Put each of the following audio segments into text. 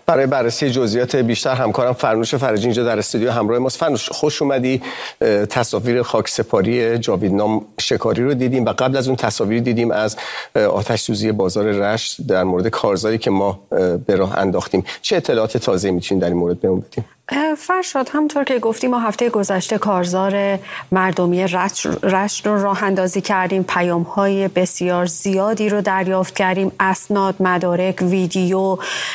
برای بررسی جزئیات بیشتر همکارم فرنوش فرجی اینجا در استودیو همراه ماست. فرنوش، خوش اومدی. تصاویر خاکسپاری جاویدنام شکاری رو دیدیم و قبل از اون تصاویر دیدیم از آتش سوزی بازار رشت در مورد کارزاری که ما به راه انداختیم. چه اطلاعات تازه میتونید در این مورد بهمون بدیم؟ فرشاد، همونطور که گفتیم ما هفته گذشته کارزار مردمی رشت رو راه اندازی کردیم، پیام‌های بسیار زیادی رو دریافت کردیم، اسناد، مدارک، ویدیو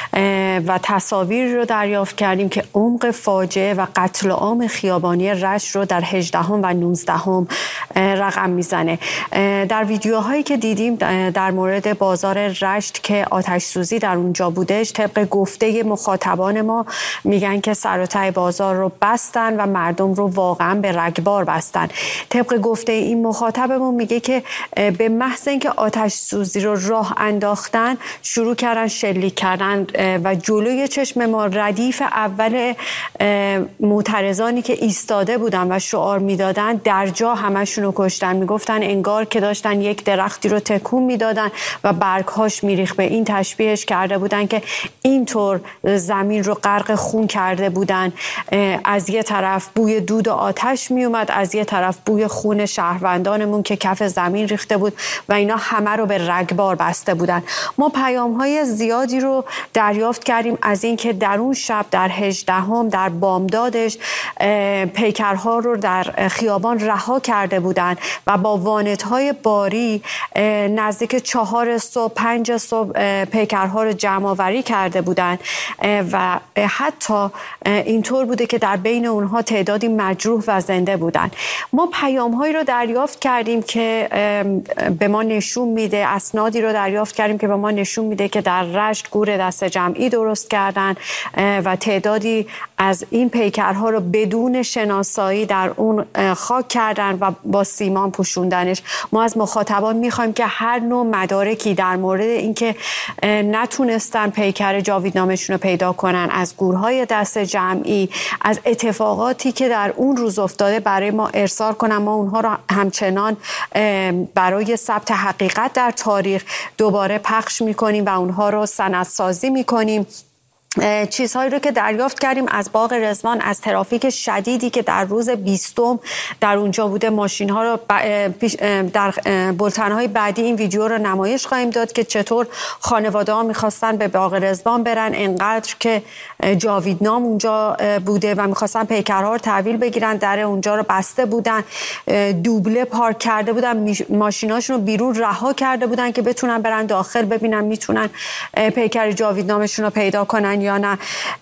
و تصاویر رو دریافت کردیم که عمق فاجعه و قتل عام خیابانی رشت رو در 18 و 19 رقم میزنه. در ویدیوهایی که دیدیم در مورد بازار رشت که آتش سوزی در اونجا بودش، طبق گفته مخاطبان ما میگن که سراتای بازار رو بستن و مردم رو واقعا به رگبار بستن. طبق گفته این مخاطبمون میگه که به محض اینکه آتش سوزی رو راه انداختن شروع کردن شلیک کردن و جلوی چشم ما ردیف اول معترضانی که ایستاده بودن و شعار میدادن در جا همشون رو کشتن. میگفتن انگار که داشتن یک درختی رو تکون میدادن و برگهاش میریخت. به این تشبیهش کرده بودن که اینطور زمین رو غرق خون کرده بودن. از یه طرف بوی دود و آتش می اومد، از یه طرف بوی خون شهروندانمون که کف زمین ریخته بود و اینا همه رو به رگبار بسته بودن. ما پیام‌های زیادی رو دریافت کردیم از این که در اون شب در 18 در بامدادش پیکرها رو در خیابان رها کرده بودن و با وانت‌های باری نزدیک 4 صبح 5 صبح پیکرها رو جمع آوری کرده بودن و حتی اینطور بوده که در بین اونها تعدادی مجروح و زنده بودن. ما پیام‌هایی رو دریافت کردیم که به ما نشون میده، اسنادی رو دریافت کردیم که به ما نشون میده که در رشت گور دست جمعی درست کردن و تعدادی از این پیکرها رو بدون شناسایی در اون خاک کردن و با سیمان پوشوندنش. ما از مخاطبان میخوایم که هر نوع مدارکی در مورد اینکه نتونستن پیکر جاویدنامشون رو پیدا کنن، از گورهای دست جمعی، از اتفاقاتی که در اون روز افتاده برای ما ارسال کنن. ما اونها رو همچنان برای ثبت حقیقت در تاریخ دوباره پخش میکنیم و اونها رو سندسازی میکنیم. چیزهایی رو که دریافت کردیم از باغ رضوان، از ترافیک شدیدی که در روز 20 در اونجا بوده، ماشین ها رو در بولتن های بعدی این ویدیو رو نمایش خواهیم داد که چطور خانواده ها میخواستن به باغ رضوان برن، انقدر که جاویدنام اونجا بوده و میخواستن پیکرها رو تحویل بگیرن، در اونجا رو بسته بودن، دوبله پارک کرده بودن، ماشیناشون رو بیرون رها کرده بودن که بتونن برن داخل ببینن میتونن پیکر جاویدنامشون رو پیدا کنن یا نه.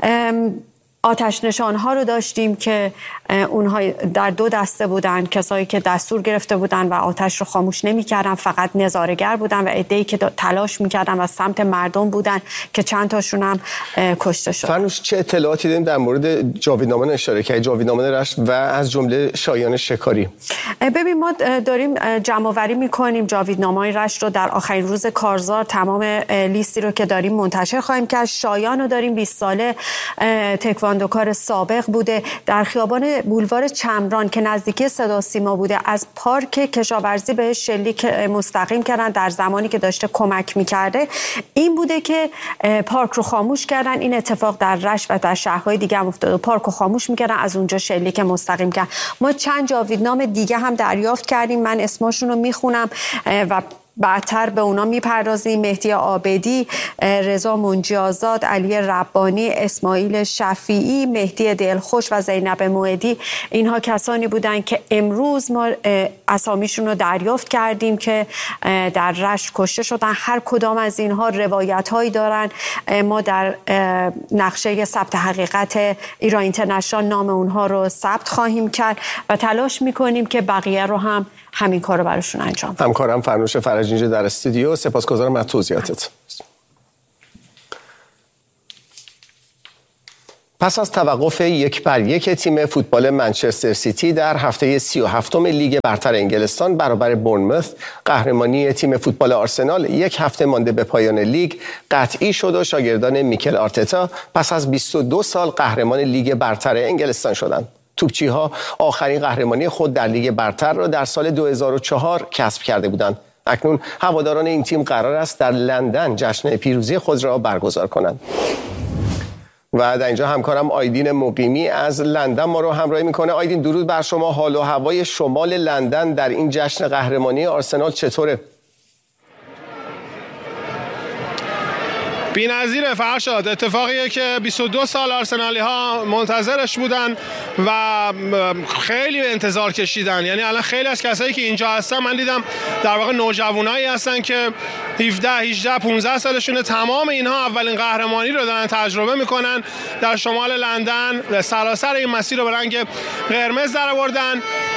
آتش نشان‌ها رو داشتیم که اونها در 2 دسته بودن، کسایی که دستور گرفته بودن و آتش رو خاموش نمی‌کردن، فقط نظاره‌گر بودن، و عده‌ای که تلاش می‌کردن و سمت مردم بودن که چند تاشون هم کشته شدن. فرنوش، چه اطلاعاتی داریم در مورد جاویدنامان اشاره کردید، جاویدنامان رشت و از جمله شایان شکاری؟ ببین، ما داریم جمع‌آوری می‌کنیم جاویدنامه‌های رشت رو. در آخرین روز کارزار تمام لیستی رو که داریم منتشر خواهیم کرد. شایان رو داریم، 20 ساله، تکواندوکار سابق بوده، در خیابان بولوار چمران که نزدیکی صدا سیما بوده از پارک کشاورزی بهش شلیک مستقیم کردن در زمانی که داشته کمک میکرده. این بوده که پارک رو خاموش کردن. این اتفاق در رشت و در شهرهای دیگه هم افتاده. پارک رو خاموش میکردن، از اونجا شلیک مستقیم کردن. ما چند جاویدنام دیگه هم دریافت کردیم، من اسمشون رو میخونم و بعدتر به اونا میپردازیم. مهدی عابدی، رضا منجی آزاد، علی ربانی، اسماعیل شفیعی، مهدی دلخوش و زینب موعدی. اینها کسانی بودن که امروز ما اسامیشون رو دریافت کردیم که در رشت کشته شدن. هر کدام از اینها روایت هایی دارن. ما در نقشه ثبت حقیقت ایران اینترنشنال نام اونها رو ثبت خواهیم کرد و تلاش میکنیم که بقیه رو هم همین کار رو براشون انجام بدیم. همکارم فرنوش فرجی اینجا در استودیو. سپاسگزارم از توضیحاتت. پس از توقف 1-1 تیم فوتبال منچستر سیتی در هفته 37 لیگ برتر انگلستان برابر بورنموث، قهرمانی تیم فوتبال آرسنال 1 هفته مانده به پایان لیگ قطعی شد و شاگردان میکل آرتتا پس از 22 سال قهرمان لیگ برتر انگلستان شدند. توپچی‌ها آخرین قهرمانی خود در لیگ برتر را در سال 2004 کسب کرده بودند. اکنون هواداران این تیم قرار است در لندن جشن پیروزی خود را برگزار کنند. و در اینجا همکارم آیدین مقیمی از لندن ما رو همراهی میکنه. آیدین، درود بر شما. حال و هوای شمال لندن در این جشن قهرمانی آرسنال چطوره؟ بی‌نظیره فرشاد. اتفاقیه که 22 سال آرسنالی ها منتظرش بودن و خیلی انتظار کشیدن. یعنی الان خیلی از کسایی که اینجا هستن من دیدم در واقع نوجوانایی هستن که 17 18 15 سالشونه. تمام اینها اولین قهرمانی رو دارن تجربه میکنن در شمال لندن. سراسر این مسیر رو به رنگ قرمز درآوردن.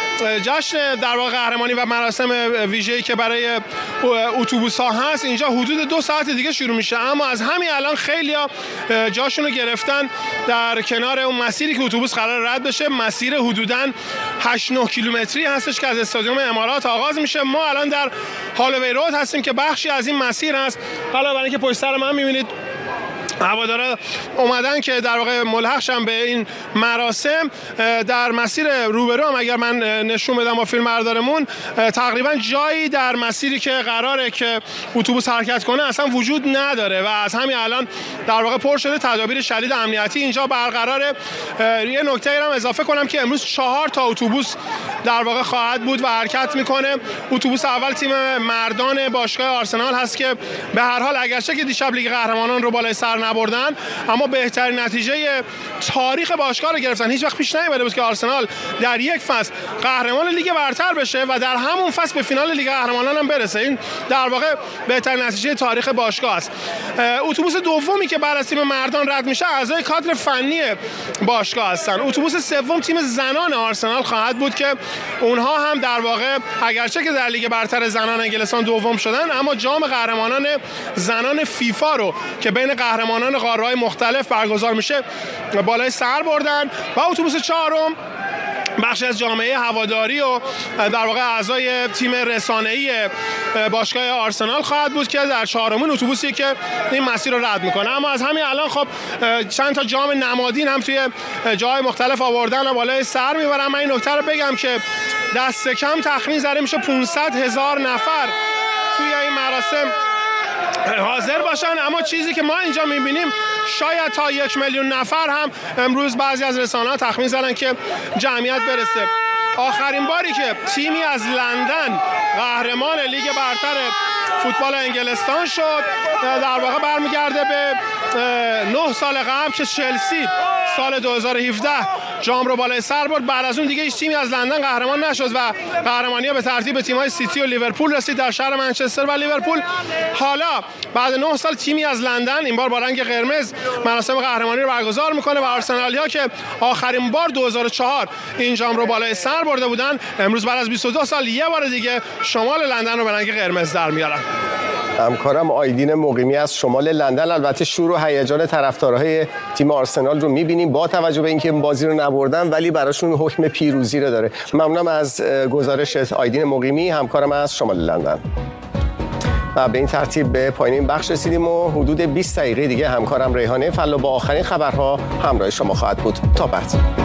جشن در واقع قهرمانی و مراسم ویژه‌ای که برای اتوبوس ها هست اینجا حدود 2 ساعت دیگه شروع میشه، اما از همین الان خیلیا جاشون رو گرفتن در کنار اون مسیری که اتوبوس قرار رد بشه. مسیر حدوداً 8-9 کیلومتری هستش که از استادیوم امارات آغاز میشه. ما الان در هالووی رود هستیم که بخشی از این مسیر هست. حالا برای اینکه پشت سر من میبینید هوادارا اومدن که در واقع ملحق شن به این مراسم. در مسیر روبرو هم اگر من نشون بدم با فیلمبردارمون، تقریبا جایی در مسیری که قراره که اتوبوس حرکت کنه اصلا وجود نداره و از همین الان در واقع پر شده. تدابیر شدید امنیتی اینجا برقراره. یه نکته ای هم اضافه کنم که امروز 4 تا اتوبوس در واقع خواهد بود و حرکت میکنه. اتوبوس اول تیم مردان باشگاه آرسنال هست که به هر حال اگرچه که دیشب لیگ قهرمانان رو بالای سر نبردن، اما بهترین نتیجه تاریخ باشگاه رو گرفتن. هیچ وقت پیش نیامده بود که آرسنال در یک فصل قهرمان لیگ برتر بشه و در همون فصل به فینال لیگ قهرمانان هم برسه. این در واقع بهترین نتیجه تاریخ باشگاه است. اتوبوس دومی که بعد از تیم مردان رد میشه اعضای کادر فنی باشگاه هستن. اتوبوس سوم تیم زنان آرسنال خواهد بود که اونها هم در واقع اگرچه که در لیگ برتر زنان انگلستان دوم شدن، اما جام قهرمانان زنان فیفا رو که بین قهرمانان قاره‌های مختلف برگزار میشه بالای سر بردن. و اتوبوس چهارم بخشی از جامعه هواداری و در واقع اعضای تیم رسانه‌ای باشگاه آرسنال خواهد بود که در چهارمین اتوبوسی که این مسیر رو رد میکنه. اما از همین الان خب چند تا جام نمادین هم توی جای مختلف آوردن و بالای سر میبرن. من این نکته رو بگم که دست کم تخمین زده میشه 500,000 نفر توی این مراسم حاضر باشن، اما چیزی که ما اینجا میبینیم شاید تا 1 میلیون نفر هم امروز بعضی از رسانه‌ها تخمین زدن که جمعیت برسه. آخرین باری که تیمی از لندن قهرمان لیگ برتر فوتبال انگلستان شد در واقع برمیگرده به 9 سال قبل که چلسی سال 2017 جام رو بالای سر برد. بعد از اون دیگه هیچ تیمی از لندن قهرمان نشد و قهرمانی‌ها به ترتیب تیم‌های سیتی و لیورپول رسید در شهر منچستر و لیورپول. حالا بعد 9 سال تیمی از لندن این بار با رنگ قرمز مراسم قهرمانی رو برگزار میکنه و آرسنالی‌ها که آخرین بار 2004 این جام رو بالای سر برده بودن، امروز بعد از 22 سال یه بار دیگه شمال لندن رو به رنگ قرمز در میارن. همکارم آیدین مقیمی از شمال لندن. البته شور و هیجان طرفدارهای تیم آرسنال رو می‌بینیم با توجه به اینکه بازی رو نبردن ولی براشون حکم پیروزی رو داره. ممنونم از گزارش آیدین مقیمی همکارم از شمال لندن. و به این ترتیب به پایان این بخش رسیدیم و حدود 20 دقیقه دیگه همکارم ریحانه فلا با آخرین خبرها همراه شما خواهد بود. تا بعد.